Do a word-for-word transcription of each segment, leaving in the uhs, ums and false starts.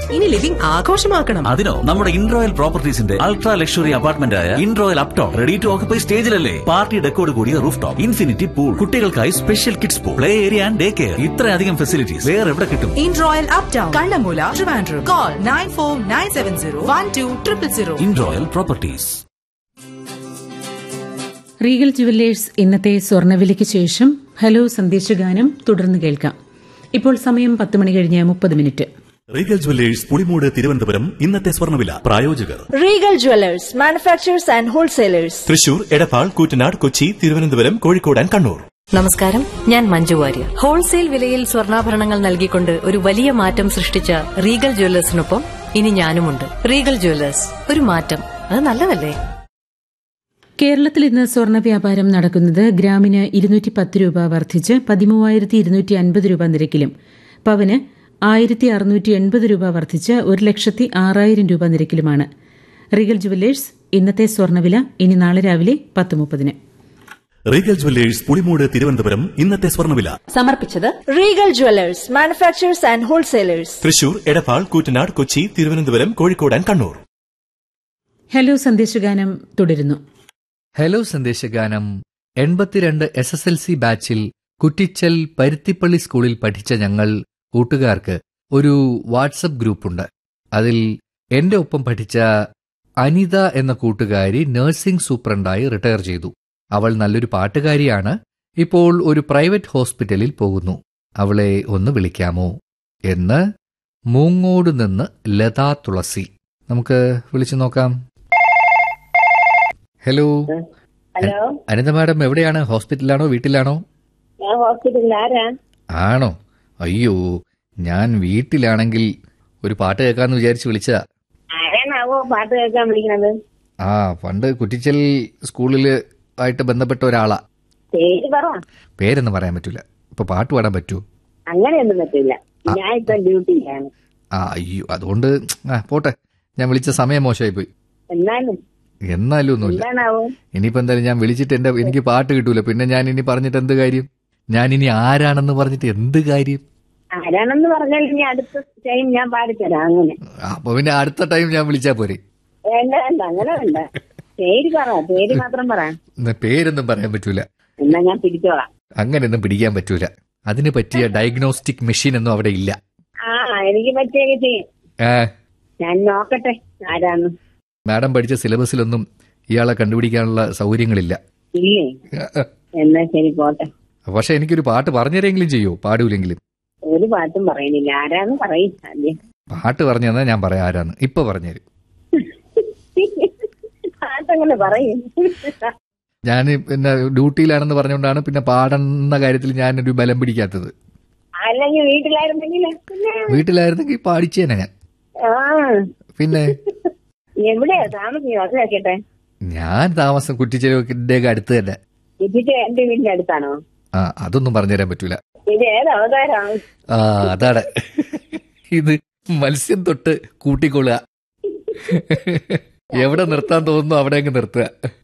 ഇനി ലിവിംഗ് ആഘോഷമാക്കണം. അതിനോ നമ്മുടെ ഇൻറോയൽ പ്രോപ്പർട്ടീസിന്റെ അൾട്രാ ലക്ഷറി അപ്പാർട്ട്മെന്റ് ആയ ഇൻറോയൽ Upton ready to occupy സ്റ്റേജിലല്ലേ. Party ഡെക്കോട് കൂടിയ റൂഫ് ടോപ്പ്, ഇൻഫിനിറ്റി പൂൾ, കുട്ടികൾക്കായി special kids pool, play area and day care. ഇത്രയധികം ഫെസിലിറ്റീസ് വേറെ എവിടെ കിട്ടും? ഇൻറോയൽ uptown, Kannammoola, Trivandrum. Call nine four nine seven zero one two triple zero. ഇൻറോയൽ properties. Regal jewellers ഇന്നത്തെ സ്വർണ്ണവിലയ്ക്ക് ശേഷം hello സന്ദേശഗാനം തുടർന്ന് കേൾക്കാം. ഇപ്പോൾ സമയം പത്ത് മണി കഴിഞ്ഞ് മുപ്പത് minute. Regal jewellers Pulimoodu Thiruvananthapuram ഇന്നത്തെ സ്വർണ്ണവില പ്രായോജകർ. Regal jewellers manufacturers and wholesalers, Thrissur, Edappal, Koottanad, Kochi, Thiruvananthapuram, Kozhikode and Kannur. നമസ്കാരം, ഞാൻ മഞ്ജു വാര്യർ. ഹോൾസെയിൽ വിലയിൽ സ്വർണ്ണാഭരണങ്ങൾ നൽകിക്കൊണ്ട് ഒരു വലിയ മാറ്റം സൃഷ്ടിച്ച റീഗൽ ജുവല്ലേഴ്സിനൊപ്പം ഇനി ഞാനുമുണ്ട്. റീഗൽ ജുവല്ലേഴ്സ്, ഒരു മാറ്റം, അത് നല്ലതല്ലേ? കേരളത്തിൽ ഇന്ന് സ്വർണ്ണ വ്യാപാരം നടക്കുന്നത് ഗ്രാമിന് ഇരുന്നൂറ്റി പത്ത് രൂപ വർദ്ധിച്ച് പതിമൂവായിരത്തി ഇരുന്നൂറ്റി അൻപത് രൂപ നിരക്കിലും പവന് ആയിരത്തി അറുന്നൂറ്റി എൺപത് രൂപ വർദ്ധിച്ച് ഒരു ലക്ഷത്തി ആറായിരം രൂപ നിരക്കിലുമാണ്. റീഗൽ ജുവല്ലേഴ്സ് ഇന്നത്തെ സ്വർണ്ണവില ഇനി നാളെ രാവിലെ പത്ത് മുപ്പതിന്. റീഗൽ ജുവല്ലേഴ്സ് പുളിമൂട് തിരുവനന്തപുരം ഇന്നത്തെ സ്വർണ്ണവില സമർപ്പിച്ചത് Regal jewellers manufacturers and wholesalers, Thrissur, Edappal, Koottanad, Kochi, Thiruvananthapuram, Kozhikode and Kannur. Hello സന്ദേശഗാനം തുടരുന്നു. ഹലോ സന്ദേശഗാനം. എൺപത്തിരണ്ട് എസ് എസ് എൽ സി ബാച്ചിൽ കുറ്റിച്ചൽ പരുത്തിപ്പള്ളി സ്കൂളിൽ പഠിച്ച ഞങ്ങൾ കൂട്ടുകാർക്ക് ഒരു വാട്സപ്പ് ഗ്രൂപ്പുണ്ട്. അതിൽ എന്റെ ഒപ്പം പഠിച്ച അനിത എന്ന കൂട്ടുകാരി നഴ്സിംഗ് സൂപ്രണ്ടായി റിട്ടയർ ചെയ്തു. അവൾ നല്ലൊരു പാട്ടുകാരിയാണ്. ഇപ്പോൾ ഒരു പ്രൈവറ്റ് ഹോസ്പിറ്റലിൽ പോകുന്നു. അവളെ ഒന്ന് വിളിക്കാമോ എന്ന് മൂങ്ങോട് നിന്ന് ലതാ തുളസി. നമുക്ക് വിളിച്ചു നോക്കാം. ഹലോ. ഹലോ, അനിത മാഡം എവിടെയാണ്? ഹോസ്പിറ്റലിലാണോ വീട്ടിലാണോ? ഞാൻ ഹോസ്പിറ്റലിൽ. ആരാ? ആണോ? അയ്യോ, ഞാൻ വീട്ടിലാണെങ്കിൽ ഒരു പാട്ട് കേൾക്കാന്ന് വിചാരിച്ച് വിളിച്ചതാ. ആരാണാവോ പാട്ട് കേൾക്കാൻ വിളിക്കുന്നത്? ആ, പണ്ട് കുറ്റിച്ചൽ സ്കൂളില് ആയിട്ട് ബന്ധപ്പെട്ട ഒരാളാ. പേര് പറ. പേരൊന്നും പറയാൻ പറ്റൂല. ഇപ്പൊ പാട്ട് പാടാൻ പറ്റൂ? അങ്ങനെയൊന്നും പറ്റില്ല, ഞാൻ ഇപ്പൊ ഡ്യൂട്ടിയിലാണ്. ആ, അയ്യോ, അതുകൊണ്ട് ആ പോട്ടെ. ഞാൻ വിളിച്ച സമയം മോശമായി പോയി. എന്നാലും എന്നാലും ഒന്നുമില്ല. ഇനിയിപ്പോ എന്തായാലും ഞാൻ വിളിച്ചിട്ട് എന്റെ എനിക്ക് പാട്ട് കിട്ടൂല. പിന്നെ ഞാൻ ഇനി പറഞ്ഞിട്ട് എന്ത് കാര്യം? ഞാൻ ഇനി ആരാണെന്ന് പറഞ്ഞിട്ട് എന്ത് കാര്യം? ആരാണെന്ന് പറഞ്ഞാൽ ഇനി അടുത്ത ടൈം ഞാൻ പാടിത്തരാം. അങ്ങനെ അപ്പൊ പിന്നെ അടുത്ത ടൈം ഞാൻ വിളിച്ചാ പോരെ? വേണ്ട വേണ്ട, അങ്ങനെ വേണ്ട. പേര് പറ, പേര് മാത്രം പറ. പേരൊന്നും പറയാൻ പറ്റൂല. എന്നാ ഞാൻ പിടിച്ചോളാം. അങ്ങനെയൊന്നും പിടിക്കാൻ പറ്റൂല. അതിന് പറ്റിയ ഡയഗ്നോസ്റ്റിക് മെഷീൻ ഒന്നും അവിടെ ഇല്ല. ആ, എനിക്ക് പറ്റിയൊക്കെ ചെയ്യും. ഞാൻ നോക്കട്ടെ ആരാന്ന്. മാഡം പഠിച്ച സിലബസിലൊന്നും ഇയാളെ കണ്ടുപിടിക്കാനുള്ള സൗകര്യങ്ങളില്ല. ഇല്ലേ? എന്നാ ശരി, പോട്ടെ. പക്ഷെ എനിക്കൊരു പാട്ട് പറഞ്ഞുതരെങ്കിലും ചെയ്യോ? പാടൂലെങ്കിലും. ഒരു പാട്ടും പറയുന്നില്ല. ആരാന്ന് പറയും ആദ്യം. പാട്ട് പറഞ്ഞു തന്നാ ഞാൻ പറയാം ആരാന്ന്. ഇപ്പൊ പറഞ്ഞുതരും. പാട്ടങ്ങനെ പറയും. ഞാൻ പിന്നെ ഡ്യൂട്ടിയിലാണെന്ന് പറഞ്ഞുകൊണ്ടാണ് പിന്നെ പാടുന്ന കാര്യത്തിൽ ഞാനൊരു ബലം പിടിക്കാത്തത്. അല്ലെങ്കിൽ വീട്ടിലായിരുന്നെങ്കിൽ വീട്ടിലായിരുന്നെങ്കിൽ പാടിച്ചേനെ ഞാൻ. പിന്നെ എവിടെയാ താമസിക്കും? അത് കേട്ടെ. ഞാൻ താമസം കുറ്റിച്ചെരുവിന്റെ അടുത്ത് തന്നെ. എന്റെ വീടിന്റെ അടുത്താണോ? ആ, അതൊന്നും പറഞ്ഞുതരാൻ പറ്റൂല. ഇത് ഏത് അവതാരമാണ്? ആ, അതാണ്. ഇത് മത്സ്യം തൊട്ട് കൂട്ടിക്കൊള്ളുക. എവിടെ നിർത്താൻ തോന്നുന്നു അവിടെ അങ്ങ് നിർത്തുക.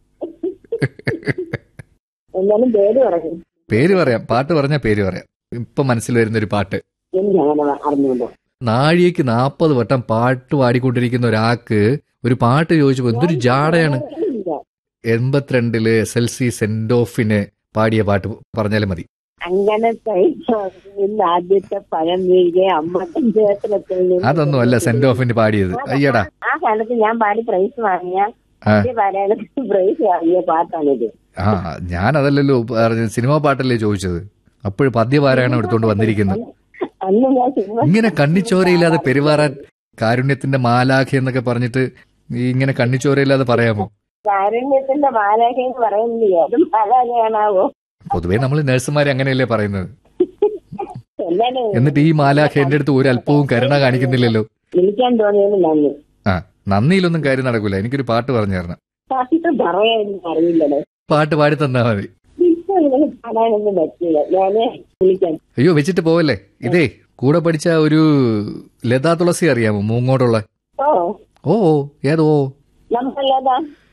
എന്നാലും പേര് പറയും. പേര് പറയാം. പാട്ട് പറഞ്ഞാൽ പേര് പറയാം. ഇപ്പൊ മനസ്സിൽ വരുന്നൊരു പാട്ട്. നാഴികക്ക് നാപ്പത് വട്ടം പാട്ട് പാടിക്കൊണ്ടിരിക്കുന്ന ഒരാൾക്ക് ഒരു പാട്ട് ചോദിച്ചപ്പോ എന്തൊരു ജാടയാണ്. എൺപത്തിരണ്ടില് എസ് എൽ സി സെന്റ് ഓഫിന് പാടിയ പാട്ട് പറഞ്ഞാലും മതി. അങ്ങനെ ആദ്യത്തെ പഴം അമ്പത്തഞ്ച് വയസ്സിലൊക്കെ. അതൊന്നും അല്ല സെന്റ് ഓഫിന് പാടിയത്. അയ്യടാ, ആ കാലത്ത് ഞാൻ പാടി പ്രൈസ് വാങ്ങിയ പ്രൈസ് വാങ്ങിയ പാട്ടാണിത്. ആ, ഞാൻ അതല്ലല്ലോ സിനിമാ പാട്ടല്ലേ ചോദിച്ചത്. അപ്പോഴും പദ്യപാരായണം എടുത്തോണ്ട് വന്നിരിക്കുന്നത്. ഇങ്ങനെ കണ്ണിച്ചോരയില്ലാതെ പെരുമാറാൻ കാരുണ്യത്തിന്റെ മാലാഖ എന്നൊക്കെ പറഞ്ഞിട്ട് ഇങ്ങനെ കണ്ണിച്ചോരയില്ലാതെ പറയാമോ? കാരുണ്യത്തിന്റെ മാലാഖ എന്ന് പറയുന്നത് ഏതും മാലാഖയാണാവോ? പൊതുവേ നമ്മൾ നഴ്സുമാരെ അങ്ങനെയല്ലേ പറയുന്നത്. എന്നിട്ട് ഈ മാലാഖ എന്റെ അടുത്ത് ഒരു അല്പവും കരുണ കാണിക്കുന്നില്ലല്ലോ. വിളിക്കാൻ തോന്നിയത് നന്ദി. ആ, നന്ദിയിലൊന്നും കാര്യം നടക്കൂല. എനിക്കൊരു പാട്ട് പറഞ്ഞു തരണം. അറിയില്ലല്ലോ. പാട്ട് പാടി തന്നാ മതി. പാടാനൊന്നും പറ്റില്ല. ഞാന് വിളിക്കാൻ. അയ്യോ, വെച്ചിട്ട് പോവല്ലേ. ഇതേ കൂടെ പഠിച്ച ഒരു ലതാ തുളസി അറിയാമോ? മൂങ്ങോടുള്ള. ഓ ഓ ഏതോ നമുക്ക് ലതാ